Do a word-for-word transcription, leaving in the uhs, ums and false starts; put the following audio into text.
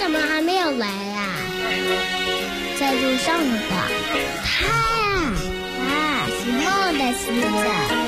怎么还没有来呀？ 在路上了吧？ 他呀， 啊，是梦的使者。